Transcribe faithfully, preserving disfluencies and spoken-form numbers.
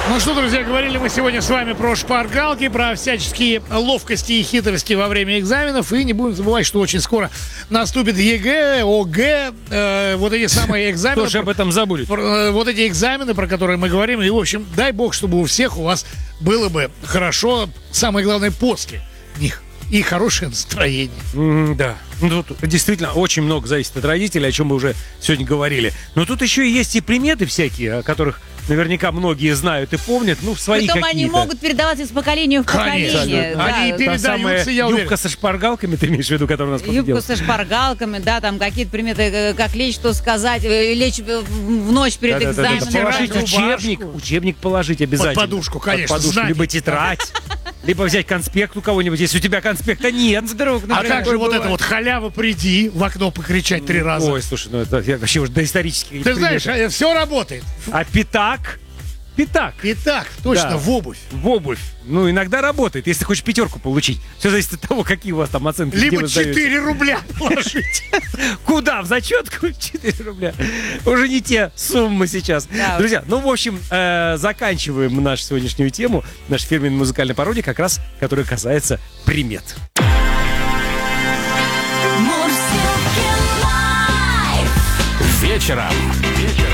Ну что, друзья, говорили мы сегодня с вами про шпаргалки, про всяческие ловкости и хитрости во время экзаменов. И не будем забывать, что очень скоро наступит ЕГЭ, ОГЭ, э, вот эти самые экзамены. Тоже об этом забудет. Про, вот эти экзамены, про которые мы говорим. И, в общем, дай бог, чтобы у всех у вас было бы хорошо, самое главное, после них. И хорошее настроение. Mm, да. Ну, тут действительно очень много зависит от родителей, о чем мы уже сегодня говорили. Но тут еще и есть и приметы всякие, о которых наверняка многие знают и помнят, ну, в свои Потом какие-то. они могут передаваться из поколения в Конечно. поколение. Да. Они Да. передаются, Та самая я уверен. юбка со шпаргалками, ты имеешь в виду, которая у нас Юбку делает? со шпаргалками, да, там какие-то приметы, э, как лечь, что сказать, э, лечь э, в ночь перед Да-да-да-да. экзаменом. Положить рубашку. учебник, учебник положить обязательно. Под подушку, конечно, Под подушку, знать. либо тетрадь, либо взять конспект у кого-нибудь, если у тебя конспекта нет. Вдруг, А например, как же вот бывает. это вот халява, приди, в окно покричать три раза. Ой, слушай, ну это я вообще уже доисторические. Ты знаешь, все работает. А пятак? Пятак. Итак, точно, Да. в обувь. В обувь. Ну, иногда работает, если хочешь пятерку получить. Все зависит от того, какие у вас там оценки. где Либо вы сдаете. четыре рубля положить. Куда? В зачетку? четыре рубля. Уже не те суммы сейчас. Да. Друзья, ну, в общем, э, заканчиваем нашу сегодняшнюю тему, наша фирменная музыкальная пародия, как раз, которая касается примет. Вечером. Вечером.